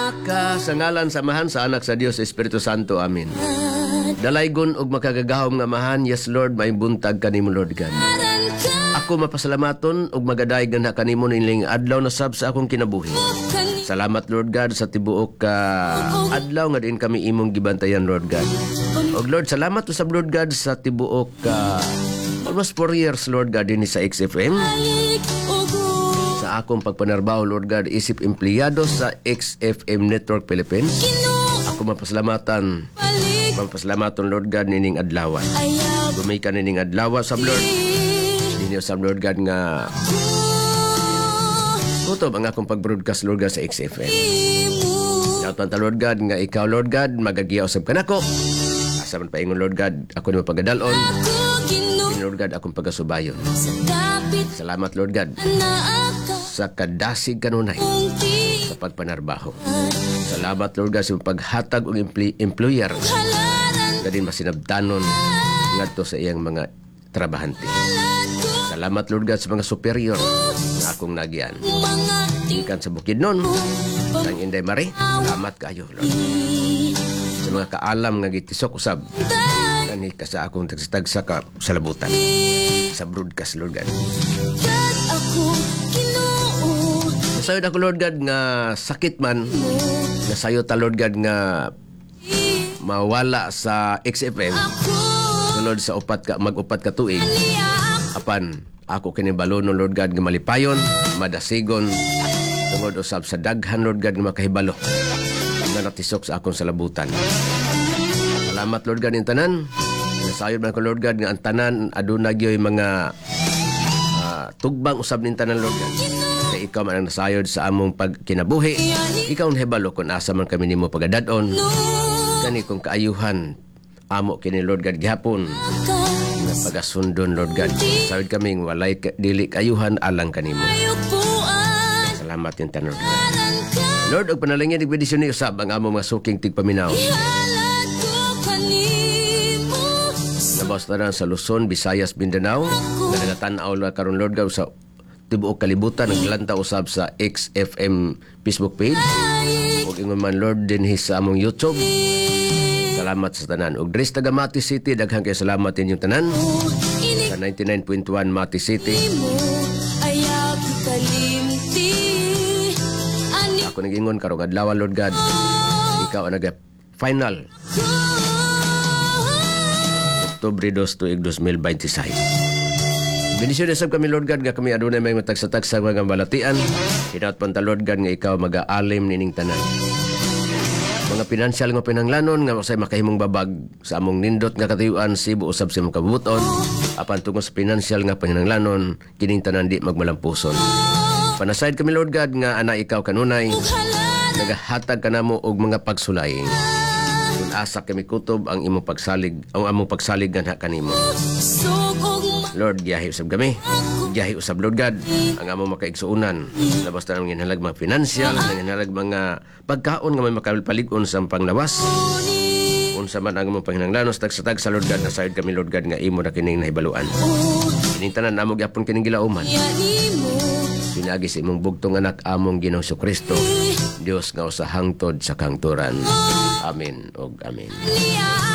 ka sa ngalan samahan sa anak sa Dios Espiritu Santo. Amen. Dalaygon og makagagahom nga mahan, yes Lord, may buntag kanimo Lord God. Ako mapasalamaton og magadayeg nga kanimo nining adlaw na sab sa akong kinabuhi. Salamat Lord God sa tibuok ka adlaw nga din kami imong gibantayan Lord God. Og Lord, salamat usab Lord God sa tibuok ka almost 4 years Lord God din sa XFM. Sa akong pagpanarbaho Lord God isip empleyado sa XFM Network Philippines. Ako mapasalamatan Lord God nining adlaw. Gumika nining adlaw sab Lord. Ninyo sab Lord God nga kutob ang akong pag-broadcast Lord God sa XFM. Nautan ta Lord God nga ikaw Lord God magagiya usab kanako. Asa man paingon Lord God ako ni mapagadalon. Lord God akong pagasubayon. Salamat Lord God sa kadasig kanunay sa pagpanarbaho. Salamat Lord God sa paghatag og employer kadin masinabdanon ngadto sa iyang mga trabahante. Salamat Lord God sa mga superior na akong nagian. Ikan sa Bukidnon, sang Inday Mari, salamat kayo Lord. Sa mga kaalam nga gitisok usab, kani ka sa akong tagsa ka sa labutan. Sa broadcast Lord God. Nasayod ako Lord God nga sakit man, nasayo ta Lord God nga mawala sa XFM sulod sa mag-upat ka tuig. Apan ako kinibalo no Lord God nga malipayon, madasigon tungod usab sa daghan Lord God nga makahibalo nga natisok sa akong salabutan. Salamat Lord God in tanan. Nasayod man ko Lord God nga ang tanan aduna gyoy mga tugbang usab nin tanan Lord God. Kaya ikaw man ang nasayod sa among pagkinabuhi. Ikaw ang hebalo kung asa man kami nimo pagadadon. Kani kung kaayuhan amo kini Lord God gihapon nga pagasundon Lord God. Sayod kaming walay dili kaayuhan alang kanimo. Salamat yung tanan Lord God. Lord, og panalangin ig bedisyon ni usab ang among mga suking tigpaminaw. Nabas na sa Luzon, Visayas, Mindanao. Nagatan-aw na karon Lord God sa tibuok kalibutan naglanta usab sa XFM Facebook page. Ug ingon man Lord din sa among YouTube. Salamat sa tanan. Ug dres taga Mati City daghang kay salamat inyong tanan. Sa 99.1 Mati City. Ako nagingon karong adlaw Lord God. Ikaw ang nag-final. Oktubre 2 tuig 2026. Benisyon na sab kami Lord God nga kami adunay may matagsa-tagsa mga balatian. Hinaut panta Lord God nga ikaw mag-aalim nining tanan. Mga pinansyal nga pinanglanon nga usay makahimong babag sa among nindot nga katayuan Cebu usab sa mga kabubuton. Apan tungod sa pinansyal nga pinanglanon kining tanan di magmalampuson. Panasayad kami Lord God nga ana ikaw kanunay nagahatag kanamo og mga pagsulay. Kung asa kami kutob ang imong pagsalig nga kanimo. Lord, giyahi usab kami. Giyahi usab Lord God ang among makaigsuunan. Labas ta nang ginhalag mga financial, ginhalag mga pagkaon nga may makapalig-on sa panglawas. Unsa man ang among panginahanglanos tag-satag sa Lord God na sayod kami Lord God nga imo na kining nahibaluan. Kining tanan namo gyapon kining gilauman. Pinagi sa imong bugtong anak among Ginoong Kristo, Dios nga usa hangtod sa kangturan. Amen og amen.